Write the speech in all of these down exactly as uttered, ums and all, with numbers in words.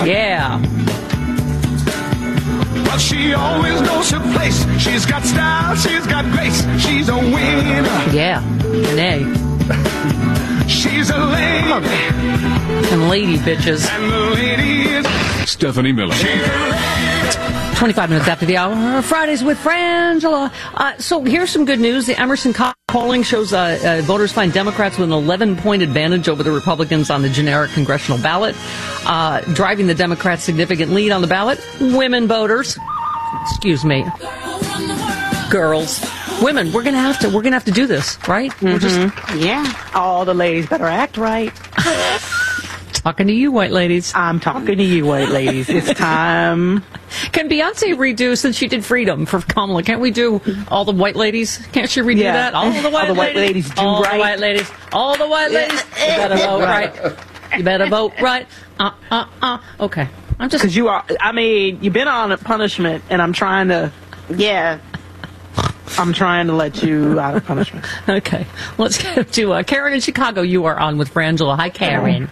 Yeah. But she always knows her place. She's got style, she's got grace. She's a winner. Yeah, an A. She's a lady. And lady bitches. And the lady is Stephanie Miller. twenty-five minutes after the hour. Fridays with Frangela. Uh, so here's some good news. The Emerson polling shows uh, uh, voters find Democrats with an eleven-point advantage over the Republicans on the generic congressional ballot. Uh, driving the Democrats' significant lead on the ballot, women voters. Excuse me. Girls. Women, we're gonna have to we're gonna have to do this, right? Mm-hmm. We're just yeah. All the ladies better act right. Talking to you, white ladies. I'm talking to you, white ladies. It's time. Can Beyonce redo, since she did Freedom for Kamala, can't we do all the white ladies? Can't she redo Yeah. that? All the white, all the white ladies, ladies do all right. the white ladies. All the white ladies. You better vote right. You better vote right. Uh, uh, uh. Okay. I'm just... Because you are, I mean, you've been on a punishment, and I'm trying to, yeah. I'm trying to let you out of punishment. Okay. Let's go to uh, Karen in Chicago. You are on with Frangela. Hi, Karen.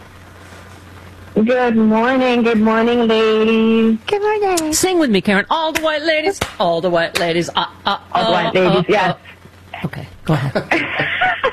Good morning, good morning, ladies. Good morning. Sing with me, Karen. All the white ladies. All the white ladies. Uh, uh, All the white ladies, uh, yes. Uh. Okay, go ahead.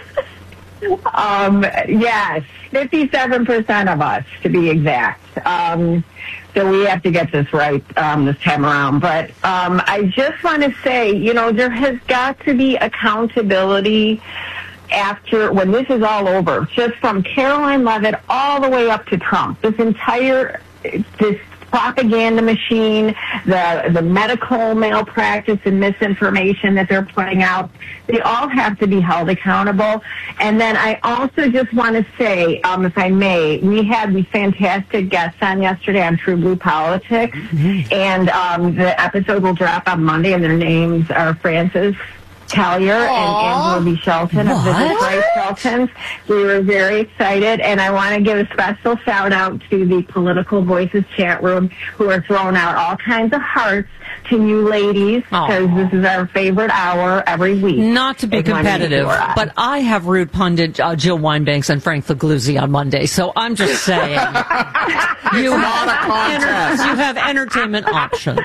um, yes, fifty-seven percent of us, to be exact. Um, so we have to get this right um, this time around. But um, I just want to say, you know, there has got to be accountability after, when this is all over, just from Caroline Leavitt all the way up to Trump. This entire, this propaganda machine, the the medical malpractice and misinformation that they're putting out, they all have to be held accountable. And then I also just want to say, um, if I may, we had these fantastic guests on yesterday on True Blue Politics, mm-hmm. and um, the episode will drop on Monday, and their names are Francis Collier and Angela B. Shelton of the Detroit Sheltons. We were very excited, and I want to give a special shout out to the Political Voices chat room, who are throwing out all kinds of hearts to you ladies, because this is our favorite hour every week. Not to be competitive, but I have rude pundit uh, Jill Wine-Banks and Frank Figluzzi on Monday, so I'm just saying. you, have enter- you have entertainment options.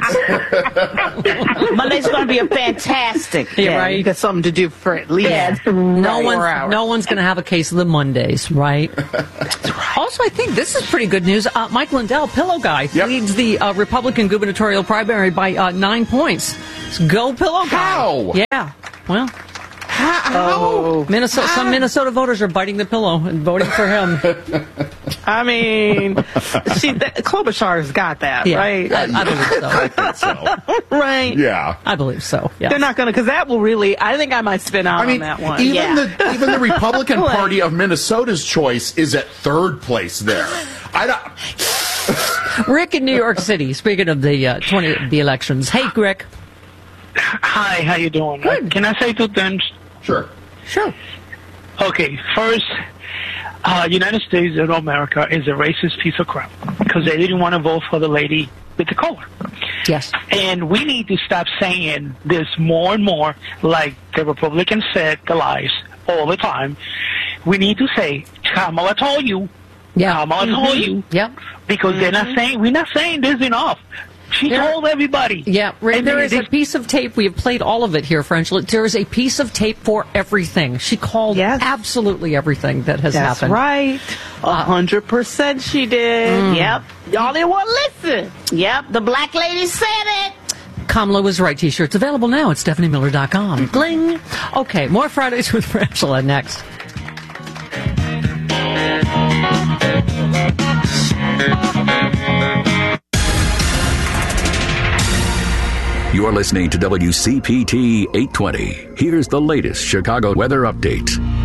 Monday's going to be a fantastic day. Yeah, right. You got something to do for at least yeah, no right. one, no one's going to have a case of the Mondays, right? right? Also, I think this is pretty good news. Uh, Mike Lindell, Pillow Guy, yep. leads the uh, Republican gubernatorial primary by uh, nine points. So go Pillow Guy. How? Yeah. Well. How? Oh, Minnesota. Some Minnesota voters are biting the pillow and voting for him. I mean, see, Klobuchar's got that, yeah, right? I, I believe so. I think so. Right? Yeah, I believe so. Yeah. They're not going to, because that will really. I think I might spin out I mean, on that one. Even yeah. the even the Republican Party of Minnesota's choice is at third place there. I don't. Rick in New York City. Speaking of the uh, twenty the elections, hey Rick. Hi, how you doing? Good. Uh, can I say two things? Sure. Sure. Okay, first, uh, United States of America is a racist piece of crap because they didn't want to vote for the lady with the collar. Yes. And we need to stop saying this more and more, like the Republicans said the lies all the time. We need to say, Kamala told you. Yeah. Kamala mm-hmm. told you. Yep. Because mm-hmm. they're not saying, we're not saying this enough. She there, told everybody. Yeah, Rick, there they, is they, a piece of tape. We have played all of it here, French. There is a piece of tape for everything. She called yes. absolutely everything that has That's happened. That's right. A hundred percent she did. Mm. Yep. Y'all didn't want to listen. Yep. The black lady said it. Kamala was right t-shirts available now at stephanie miller dot com. Bling. Okay, more Fridays with Frangela next. You're listening to W C P T eight twenty. Here's the latest Chicago weather update.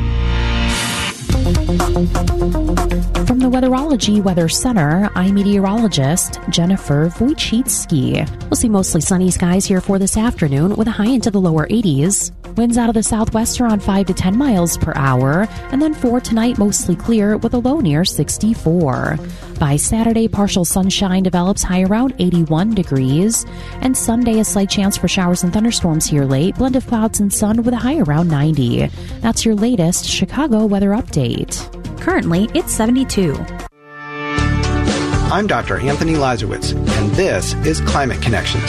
From the Weatherology Weather Center, I'm meteorologist Jennifer Wojcicki. We'll see mostly sunny skies here for this afternoon with a high into the lower eighties. Winds out of the southwest around five to ten miles per hour. And then for tonight, mostly clear with a low near sixty-four. By Saturday, partial sunshine develops high around eighty-one degrees. And Sunday, a slight chance for showers and thunderstorms here late. Blend of clouds and sun with a high around ninety. That's your latest Chicago weather update. Currently, it's seventy-two. I'm Doctor Anthony Lazarowitz, and this is Climate Connections.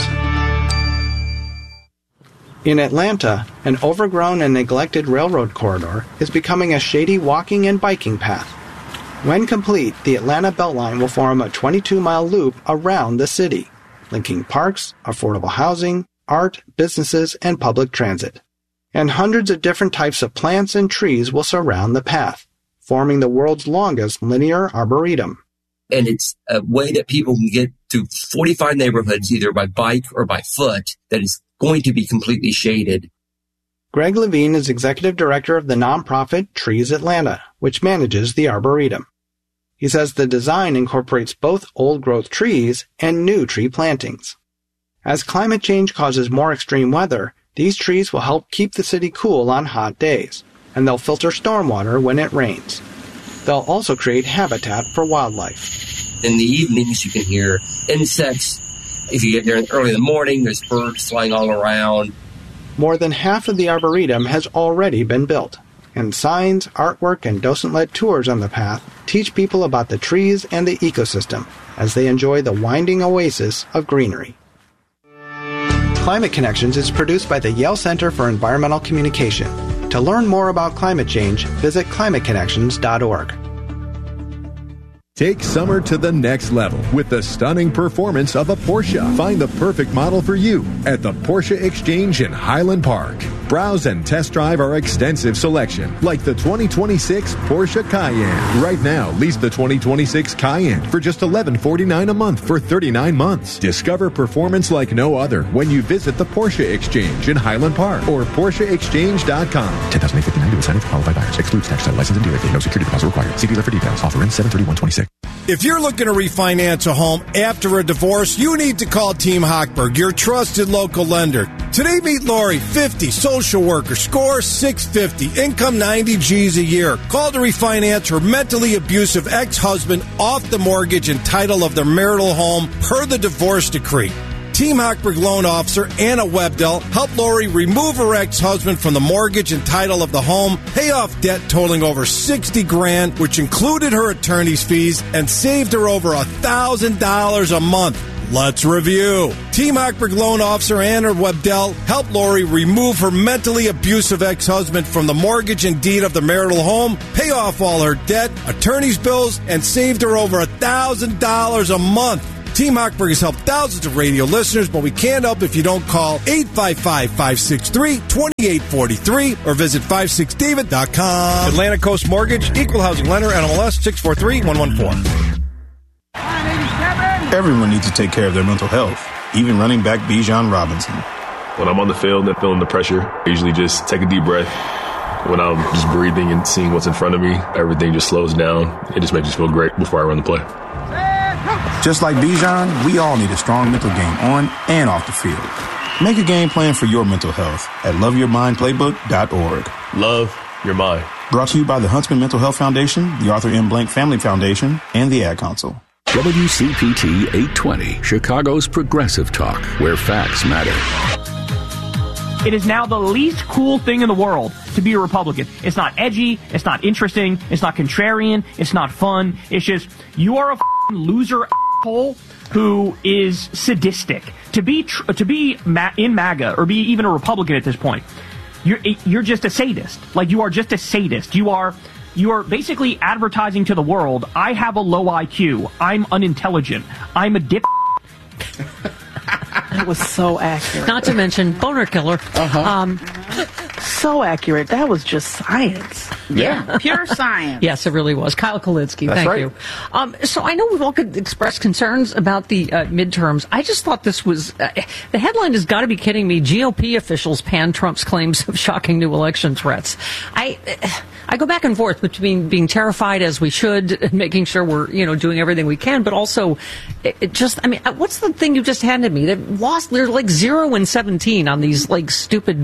In Atlanta, an overgrown and neglected railroad corridor is becoming a shady walking and biking path. When complete, the Atlanta Beltline will form a twenty-two mile loop around the city, linking parks, affordable housing, art, businesses, and public transit. And hundreds of different types of plants and trees will surround the path, forming the world's longest linear arboretum. And it's a way that people can get to forty-five neighborhoods either by bike or by foot that is going to be completely shaded. Greg Levine is executive director of the nonprofit Trees Atlanta, which manages the arboretum. He says the design incorporates both old-growth trees and new tree plantings. As climate change causes more extreme weather, these trees will help keep the city cool on hot days, and they'll filter stormwater when it rains. They'll also create habitat for wildlife. In the evenings, you can hear insects. If you get there early in the morning, there's birds flying all around. More than half of the arboretum has already been built, and signs, artwork, and docent-led tours on the path teach people about the trees and the ecosystem as they enjoy the winding oasis of greenery. Climate Connections is produced by the Yale Center for Environmental Communication. To learn more about climate change, visit climate connections dot org. Take summer to the next level with the stunning performance of a Porsche. Find the perfect model for you at the Porsche Exchange in Highland Park. Browse and test drive our extensive selection, like the twenty twenty-six Porsche Cayenne. Right now, lease the twenty twenty-six Cayenne for just eleven forty-nine a month for thirty-nine months. Discover performance like no other when you visit the Porsche Exchange in Highland Park or Porsche Exchange dot com. ten thousand eight hundred fifty-nine to incentive for qualified buyers. Excludes tax title license and dealer fee. No security deposit required. See dealer for details. Offer ends seven thirty-one twenty-six. If you're looking to refinance a home after a divorce, you need to call Team Hochberg, your trusted local lender. Today, meet Lori, fifty, social worker, score six fifty, income ninety G's a year. Call to refinance her mentally abusive ex-husband off the mortgage and title of their marital home per the divorce decree. Team Hochberg loan officer Anna Webdell helped Lori remove her ex-husband from the mortgage and title of the home, pay off debt totaling over sixty grand, which included her attorney's fees, and saved her over one thousand dollars a month. Let's review. Team Hochberg loan officer Anna Webdell helped Lori remove her mentally abusive ex-husband from the mortgage and deed of the marital home, pay off all her debt, attorney's bills, and saved her over one thousand dollars a month. Team Hochberg has helped thousands of radio listeners, but we can't help if you don't call eight five five, five six three, two eight four three or visit five six david dot com. Atlantic Coast Mortgage, Equal Housing Lender, N M L S six four three one one four. Everyone needs to take care of their mental health, even running back Bijan Robinson. When I'm on the field and feeling the pressure, I usually just take a deep breath. When I'm just breathing and seeing what's in front of me, everything just slows down. It just makes me feel great before I run the play. Just like Bijan, we all need a strong mental game on and off the field. Make a game plan for your mental health at love your mind playbook dot org. Love your mind. Brought to you by the Huntsman Mental Health Foundation, the Arthur M. Blank Family Foundation, and the Ad Council. W C P T eight twenty, Chicago's progressive talk, where facts matter. It is now the least cool thing in the world to be a Republican. It's not edgy, it's not interesting, it's not contrarian, it's not fun. It's just, you are a f***ing loser asshole who is sadistic. To be tr- to be ma- in MAGA, or be even a Republican at this point, you're you're just a sadist. Like, you are just a sadist. You are you are basically advertising to the world, I have a low I Q, I'm unintelligent, I'm a dip. That was so accurate. Not to mention boner killer. Uh-huh. Um, so accurate. That was just science. Yeah, pure science. Yes, it really was. Kyle Kulinski, That's thank right. you. Um, so I know we've all could express concerns about the uh, midterms. I just thought this was, uh, the headline has got to be kidding me. G O P officials pan Trump's claims of shocking new election threats. I I go back and forth between being terrified, as we should, and making sure we're, you know, doing everything we can, but also it, it just, I mean, what's the thing you just handed me? They've lost, they're like zero and seventeen on these, like, stupid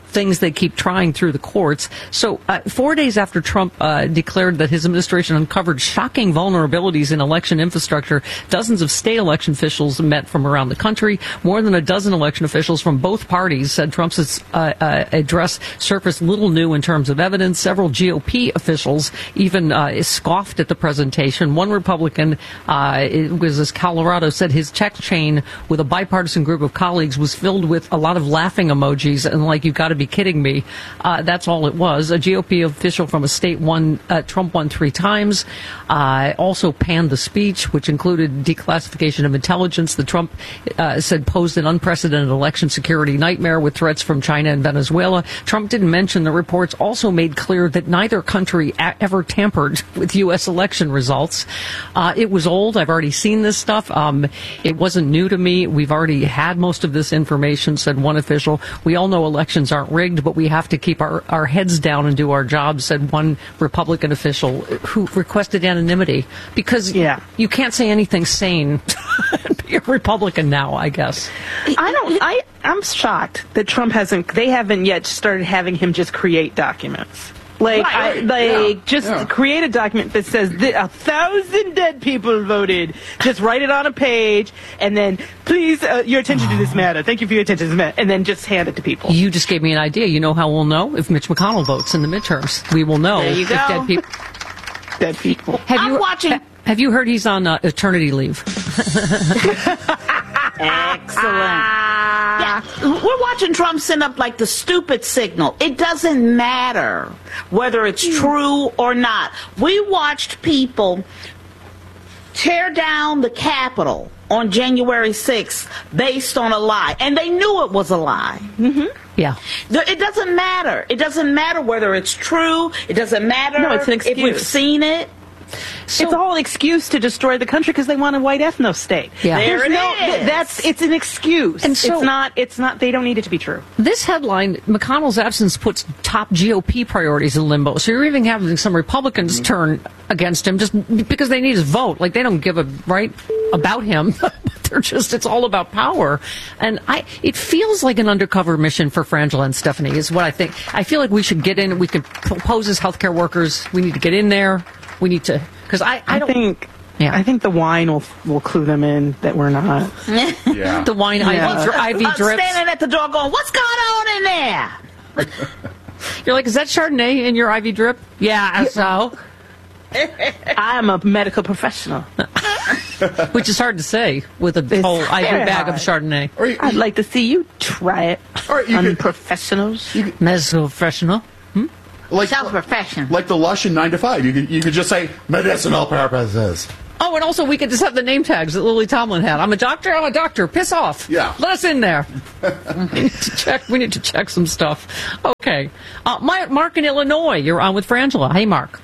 things they keep trying through the courts. So uh, four days after Trump uh, declared that his administration uncovered shocking vulnerabilities in election infrastructure, dozens of state election officials met from around the country. More than a dozen election officials from both parties said Trump's uh, uh, address surfaced little new in terms of evidence. Several G O P officials even uh, scoffed at the presentation. One Republican, uh, it was as Colorado, said his text chain with a bipartisan group of colleagues was filled with a lot of laughing emojis and like, you've got to be kidding me. Uh, that's all it was. A G O P official from a state won, uh, Trump won three times, uh, also panned the speech, which included declassification of intelligence that Trump uh, said posed an unprecedented election security nightmare with threats from China and Venezuela. Trump didn't mention the reports also made clear that neither country a- ever tampered with U S election results. Uh, it was old. I've already seen this stuff. Um, it wasn't new to me. We've already had most of this information, said one official. We all know elections aren't rigged, but we have to keep our, our heads down and do our jobs, said one Republican official who requested anonymity because yeah. you can't say anything sane. Be a Republican now, I guess. I don't, I, I'm shocked that Trump hasn't, they haven't yet started having him just create documents. Like, Right, I, right. like Yeah, just yeah. create a document that says th- a thousand dead people voted. Just write it on a page, and then please uh, your attention to this matter. Thank you for your attention to this matter, and then just hand it to people. You just gave me an idea. You know how we'll know? If Mitch McConnell votes in the midterms. We will know There you if go. dead people. Dead people. Have I'm you watching. ha- have you heard he's on uh, eternity leave? Excellent. Yeah, we're watching Trump send up like the stupid signal. It doesn't matter whether it's true or not. We watched people tear down the Capitol on January sixth based on a lie, and they knew it was a lie. Mm-hmm. Yeah. It doesn't matter. It doesn't matter whether it's true. It doesn't matter No, it's an if we've excuse. seen it. it's all an excuse to destroy the country because they want a white ethno state. Yeah. There's There it no, is. th- That's it's an excuse. And so- it's not. It's not. They don't need it to be true. This headline, McConnell's absence puts top G O P priorities in limbo. So you're even having some Republicans turn against him just because they need his vote. Like they don't give a right about him. They're just, it's all about power. And I, it feels like an undercover mission for Frangela and Stephanie is what I think. I feel like we should get in, we could pose as healthcare workers. We need to get in there. We need to, because I, I, I don't think. Yeah. I think the wine will will clue them in that we're not. Yeah. the wine Yeah. I V, dri- I V I'm drips. standing at the door going, what's going on in there? You're like, is that Chardonnay in your I V drip? Yeah, so. I am a medical professional. Which is hard to say with a whole I V very bag of hard. Chardonnay. Or you, I'd like to see you try it. or you could, Unprofessionals. Medical professional. like, Self profession. like the Lush in nine to five. You could, you could just say medicinal purposes. Oh, and also we could just have the name tags that Lily Tomlin had. I'm a doctor. I'm a doctor. Piss off. Yeah. Let us in there. we need to check. We need to check some stuff. Okay. Uh, my, Mark in Illinois. You're on with Frangela. Hey, Mark.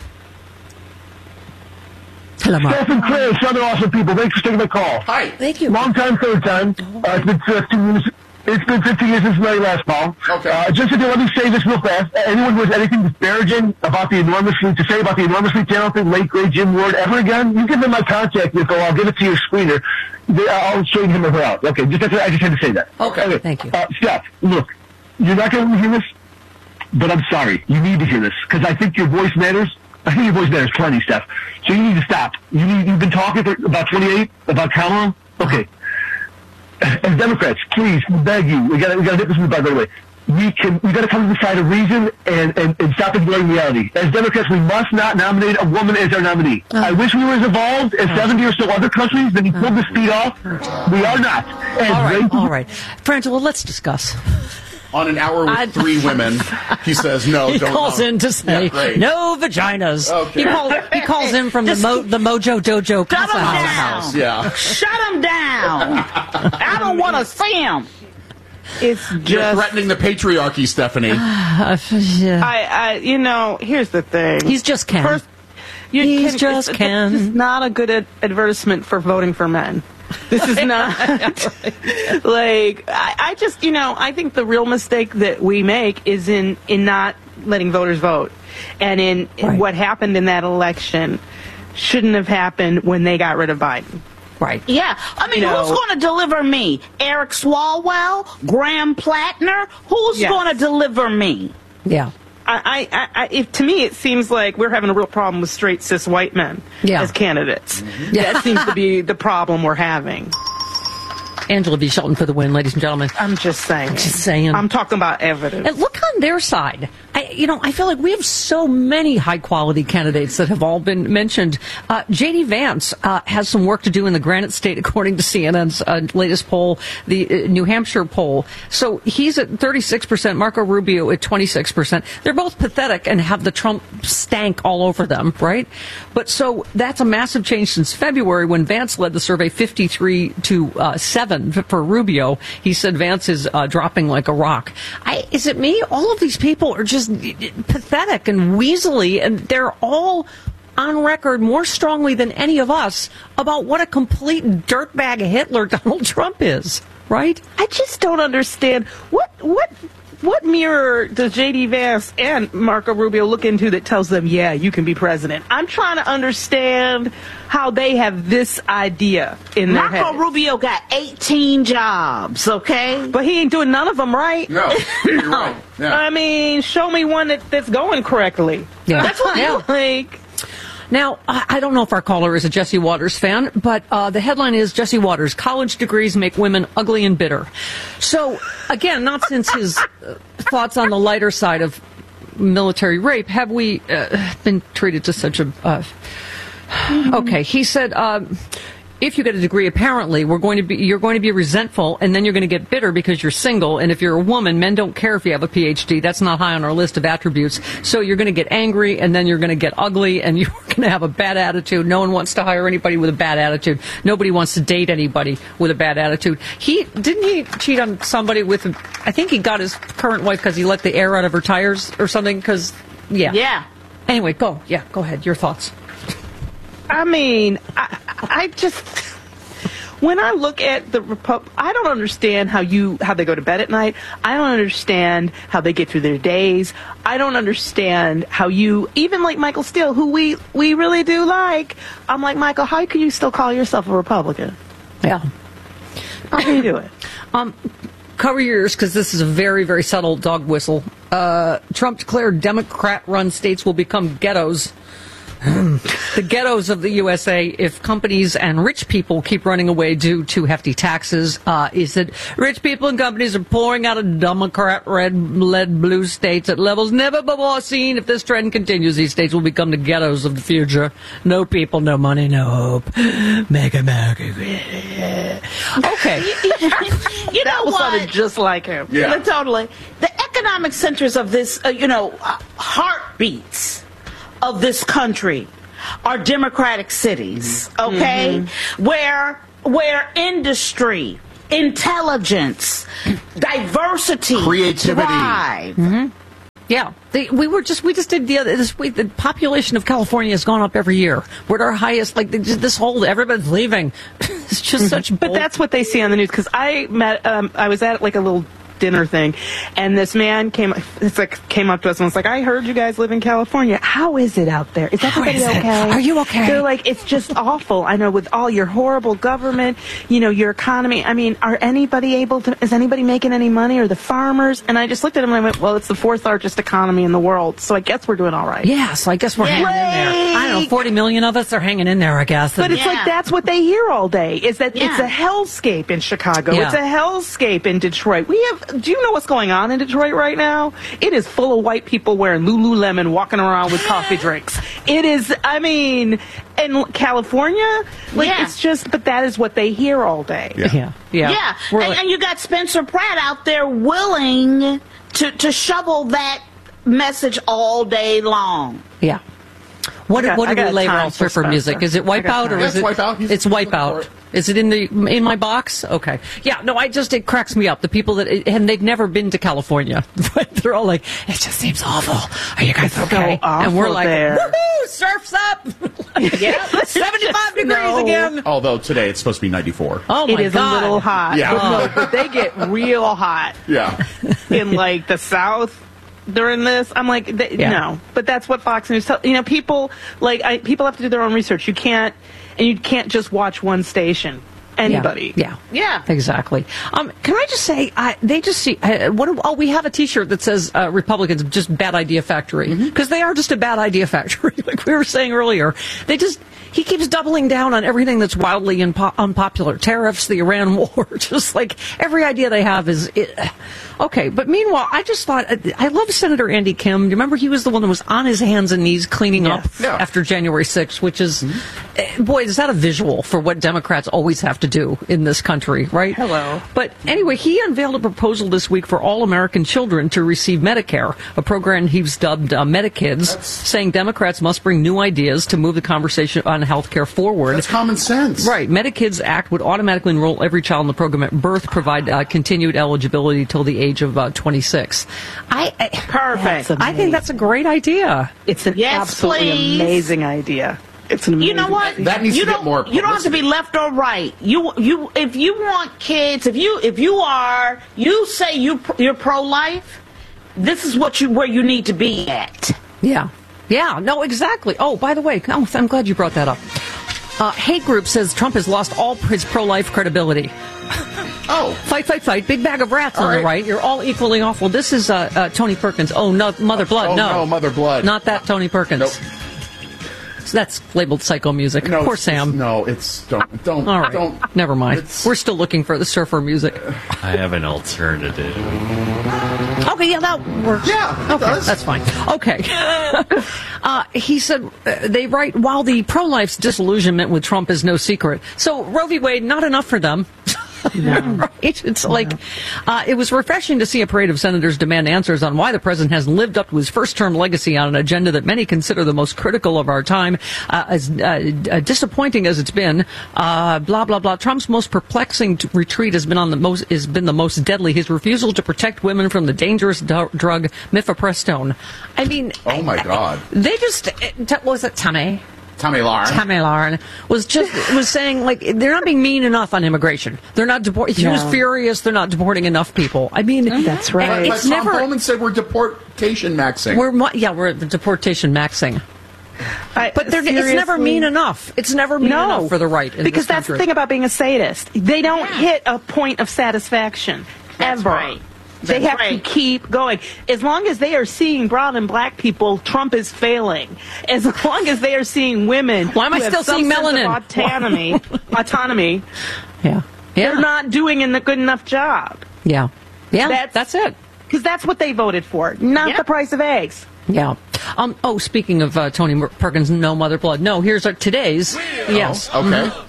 Hello, Mark. Steph and Chris, other awesome people. Thanks for taking my call. Hi. Thank you. Long time, third time. Uh, it's been fifteen years. It's been fifteen years since my last call. Okay. Uh, just to let me say this real fast. Anyone who has anything disparaging about the enormously to say about the enormously talented late great Jim Ward ever again, you give them my contact info. I'll give it to your screener. They, I'll straighten him or her out. Okay. Just I just had to say that. Okay. Thank you. Uh, Steph, look, you're not going to hear this, but I'm sorry. You need to hear this because I think your voice matters. I think your voice matters plenty, Steph. So you need to stop. You need, you've been talking for about twenty-eight, about Kamala. Okay. As Democrats, please, beg you, we got we got to nip this in the bud right away. We can we got to come to the side of reason and, and, and stop ignoring reality. As Democrats, we must not nominate a woman as our nominee. Oh. I wish we were as evolved as seventy or so other countries that he pulled the speed off. We are not. As All right. racist- All right. Frangela, let's discuss. On an hour with I- three women, he says no. He don't calls no. in to say Yeah, great. no vaginas. Okay. He, call, he calls in from the, Mo, the Mojo Dojo Shut Casa him House. down. Yeah. Shut him down. I don't want to see him. It's You're just. threatening the patriarchy, Stephanie. Uh, yeah. I, I, you know, here's the thing. He's just Ken. First, you He's can, just it's, Ken. This is not a good ad- advertisement for voting for men. This is not like I, I just you know I think the real mistake that we make is in in not letting voters vote, and in, in Right. what happened in that election shouldn't have happened when they got rid of Biden. Right. Yeah. I mean, You know- who's going to deliver me? Eric Swalwell? Graham Plattner? Who's Yes. going to deliver me? Yeah. I, I, I, if, to me, it seems like we're having a real problem with straight cis white men Yeah. as candidates. Yeah. That seems to be the problem we're having. Angela V. Shelton for the win, ladies and gentlemen. I'm just saying. Just saying. I'm talking about evidence. And look on their side. I, you know, I feel like we have so many high-quality candidates that have all been mentioned. Uh, J D. Vance uh, has some work to do in the Granite State, according to C N N's uh, latest poll, the uh, New Hampshire poll. So he's at thirty-six percent, Marco Rubio at twenty-six percent. They're both pathetic and have the Trump stank all over them, right? But so that's a massive change since February when Vance led the survey fifty-three to seven for Rubio. He said Vance is uh, dropping like a rock. I, is it me? All of these people are just pathetic and weaselly, and they're all on record more strongly than any of us about what a complete dirtbag Hitler Donald Trump is, right? I just don't understand what what what mirror does J D. Vance and Marco Rubio look into that tells them, yeah, you can be president? I'm trying to understand how they have this idea in their head. Marco Rubio got eighteen jobs, okay? But he ain't doing none of them right. No, you're right. Yeah. I mean, show me one that, that's going correctly. Yeah. That's what Yeah. I like. Now, I I don't know if our caller is a Jesse Waters fan, but uh, the headline is Jesse Waters, college degrees make women ugly and bitter. So, again, not since his uh, thoughts on the lighter side of military rape have we uh, been treated to such a... Uh, okay, he said... Um, if you get a degree, apparently, we're going to be you're going to be resentful, and then you're going to get bitter because you're single. And if you're a woman, men don't care if you have a P H D. That's not high on our list of attributes. So you're going to get angry, and then you're going to get ugly, and you're going to have a bad attitude. No one wants to hire anybody with a bad attitude. Nobody wants to date anybody with a bad attitude. He didn't he cheat on somebody with? I think he got his current wife because he let the air out of her tires or something. Because yeah, Yeah. Anyway, go yeah, go ahead. Your thoughts. I mean, I, I just when I look at the Repub, I don't understand how you how they go to bed at night. I don't understand how they get through their days. I don't understand how you even like Michael Steele, who we we really do like. I'm like, Michael, how can you still call yourself a Republican? Yeah. How can you do it? Um. Cover your ears because this is a very, very subtle dog whistle. Uh, Trump declared Democrat-run states will become ghettos. The ghettos of the U S A if companies and rich people keep running away due to hefty taxes. Uh, is that rich people and companies are pouring out of Democrat red, led blue states at levels never before seen. If this trend continues, these states will become the ghettos of the future. No people, no money, no hope. Make America great. Okay. You That know was what? sounded just like him. Yeah. Yeah, totally. The economic centers of this, uh, you know, uh, heartbeats of this country are democratic cities, okay? Mm-hmm. Where where industry, intelligence, diversity, Creativity. thrive. Mm-hmm. Yeah, they, we were just we just did the other this week. The population of California has gone up every year. We're at our highest. Like they just, this whole everybody's leaving. It's just such. But bull- that's what they see on the news. Because I met, um, I was at like a little dinner thing, and this man came, it's like came up to us and was like, "I heard you guys live in California. How is it out there? Is everybody is it? okay? Are you okay?" They're like, "It's just awful. I know with all your horrible government, you know, your economy. I mean, are anybody able to? Is anybody making any money? Or the farmers?" And I just looked at him and I went, "Well, it's the fourth largest economy in the world, so I guess we're doing all right." Yeah, so I guess we're hanging in there. I don't know, forty million of us are hanging in there, I guess. But it's Yeah. like that's what they hear all day. Is that Yeah. it's a hellscape in Chicago. Yeah. It's a hellscape in Detroit. We have. Do you know what's going on in Detroit right now? It is full of white people wearing Lululemon, walking around with coffee drinks. It is. I mean, in California, like Yeah. it's just. But that is what they hear all day. Yeah. yeah, yeah. Yeah, We're and, like- and you got Spencer Pratt out there willing to, to shovel that message all day long. yeah. What, I got- what I did we got label time out for, for for music? Spencer. Is it I got Wipeout or time. is Yeah, it? it's Wipeout. He's- It's he's looking for Wipeout. it. Is it in the in my box? Okay. Yeah. No, I just it cracks me up. The people that and they've never been to California, but they're all like, it just seems awful. Are you guys okay? and we're awful like, there. woohoo! Surf's up. Yeah, seventy-five degrees No. again. Although today it's supposed to be ninety-four. Oh my It is god. a little hot. Yeah. But, no, but they get real hot Yeah. in like the South during this. I'm like, they, Yeah. no. But that's what Fox News tell. You know, people like I, people have to do their own research. You can't. and you can't just watch one station. Anybody. Yeah. Yeah. Exactly. Um, can I just say, I, they just see, uh, what, oh, we have a T-shirt that says uh, Republicans just bad idea factory. Because they are just a bad idea factory, like we were saying earlier. They just, he keeps doubling down on everything that's wildly unpo- unpopular. Tariffs, the Iran war, just like every idea they have is, it, okay. But meanwhile, I just thought, I love Senator Andy Kim. Do you remember he was the one that was on his hands and knees cleaning Yes. up Yeah. after January sixth, which is, mm-hmm. boy, is that a visual for what Democrats always have to do in this country, right? Hello. But anyway, he unveiled a proposal this week for all American children to receive Medicare, a program he's dubbed uh, Medikids, That's... saying Democrats must bring new ideas to move the conversation on health care forward. That's common sense. Right. Medikids Act would automatically enroll every child in the program at birth, provide uh, continued eligibility till the age of uh, twenty-six. I, I Perfect. I think that's a great idea. It's an Yes, absolutely please. amazing idea. It's an amazing You know what? idea. That needs you to get don't, more You don't have to be left or right. You you if you want kids, if you if you are you say you you're pro-life, this is what you where you need to be at. Yeah. Yeah, no, exactly. Oh, by the way, oh, I'm glad you brought that up. Uh, hate group says Trump has lost all his pro-life credibility. Oh. Fight, fight, fight. Big bag of rats All on the right. right. You're all equally awful. This is uh, uh, Tony Perkins. Oh, no, Mother Blood. Oh, no. no, Mother Blood. Not that Tony Perkins. Nope. So that's labeled psycho music. No, Poor it's- Sam. No, it's don't don't All right. don't. Never mind. It's- We're still looking for the surfer music. I have an alternative. Okay, yeah, that works. Yeah, it okay, does. that's fine. Okay. uh, he said uh, they write, while the pro-life's disillusionment with Trump is no secret. So Roe v. Wade, not enough for them. No. Right? It's like, uh, it was refreshing to see a parade of senators demand answers on why the president hasn't lived up to his first-term legacy on an agenda that many consider the most critical of our time. Uh, as uh, uh, disappointing as it's been, uh, blah blah blah. Trump's most perplexing t- retreat has been on the most has been the most deadly. His refusal to protect women from the dangerous d- drug mifepristone. I mean, Oh my God. they just uh, t- what was it, Tammy? Tommy Lauren. Tammy Lauren was just was saying, like, they're not being mean enough on immigration. They're not deporting. He was No. furious. They're not deporting enough people. I mean, That's right. and But It's Tom never. Bowman said we're deportation maxing. We're mu- yeah, we're the deportation maxing. I- But they're, it's seriously? never mean enough. It's never mean No, enough for the right in because this that's the country. thing about being a sadist. They don't hit a point of satisfaction That's ever. right. They That's have right. to keep going. As long as they are seeing brown and black people, Trump is failing. As long as they are seeing women, Why am I who have still some seeing sense of melanin? Autonomy, autonomy. Yeah, yeah, They're not doing a good enough job. yeah, yeah. That's- That's it. Because that's what they voted for, not Yep. the price of eggs. Yeah. Um. Oh, speaking of uh, Tony Mer- Perkins, no mother blood. No. Here's our today's. Yes. Okay. Mhm.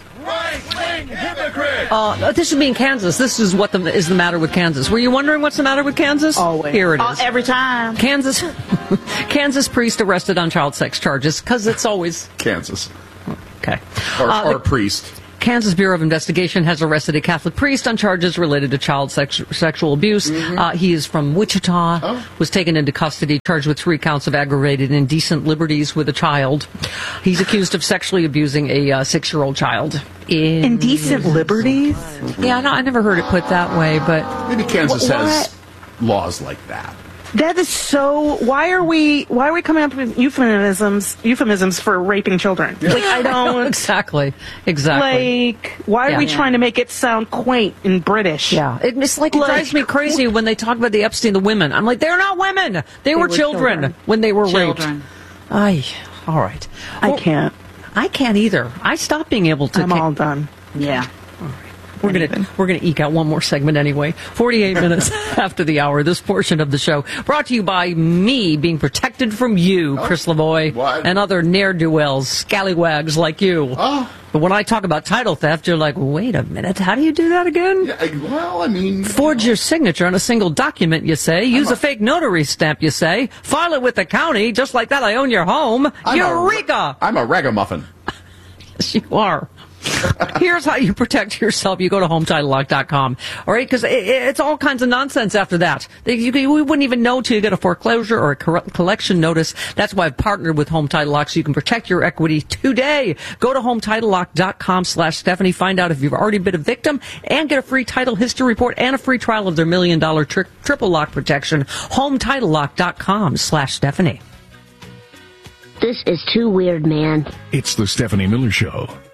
Uh, this should be in Kansas. This is what the, is the matter with Kansas. Were you wondering what's the matter with Kansas? Always. Here it Uh, is. every time. Kansas, Kansas priest arrested on child sex charges because it's always Kansas. okay. Or, Uh, or the a priest. Kansas Bureau of Investigation has arrested a Catholic priest on charges related to child sex, sexual abuse. Mm-hmm. Uh, he is from Wichita, Oh. was taken into custody, charged with three counts of aggravated indecent liberties with a child. He's accused of sexually abusing a uh, six-year-old child. In... Indecent liberties? Yeah, no, I never heard it put that way, but Maybe Kansas Wh- has laws like that. That is so. Why are we? Why are we coming up with euphemisms? Euphemisms for raping children? Like I don't exactly, exactly. like. Why are Yeah. we Yeah. trying to make it sound quaint and British? Yeah, it, it's like it Like- drives me crazy when they talk about the Epstein, the women. I'm like, they're not women. They, They were, were children, children. when they were Children. raped. Ay, all right. I Well, can't. I can't either. I stopped being able to. I'm all done. Yeah. We're gonna we're gonna eke out one more segment anyway. Forty-eight minutes after the hour. This portion of the show brought to you by me being protected from you, Chris Lavoie, what? and other ne'er-do-wells, scallywags like you. Oh. But when I talk about title theft, you're like, wait a minute, how do you do that again? Yeah, I- well, I mean, Forge your signature on a single document, you say. Use I'm a, a- fake notary stamp, you say. File it with the county. Just like that, I own your home. I'm a- Eureka! I'm a ragamuffin. Yes, you are. Here's how you protect yourself. You go to home title lock dot com. All right, because it, it's all kinds of nonsense after that. They, you, we wouldn't even know till you get a foreclosure or a cor- collection notice. That's why I've partnered with Home Title Lock so you can protect your equity today. Go to home title lock dot com slash Stephanie. Find out if you've already been a victim and get a free title history report and a free trial of their million dollar tri- triple lock protection. home title lock dot com slash Stephanie. This is too weird, man. It's the Stephanie Miller Show.